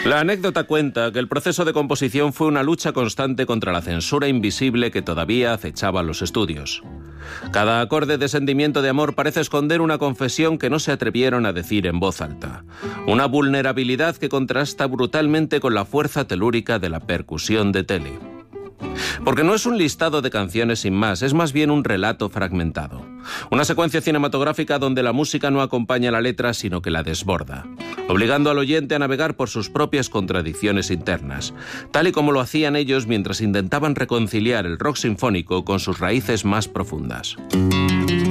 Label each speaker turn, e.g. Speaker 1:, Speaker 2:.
Speaker 1: La anécdota cuenta que el proceso de composición fue una lucha constante contra la censura invisible que todavía acechaba los estudios. Cada acorde de sentimiento de amor parece esconder una confesión que no se atrevieron a decir en voz alta. Una vulnerabilidad que contrasta brutalmente con la fuerza telúrica de la percusión de Telly. Porque no es un listado de canciones sin más, es más bien un relato fragmentado. Una secuencia cinematográfica donde la música no acompaña la letra, sino que la desborda, obligando al oyente a navegar por sus propias contradicciones internas, tal y como lo hacían ellos mientras intentaban reconciliar el rock sinfónico con sus raíces más profundas.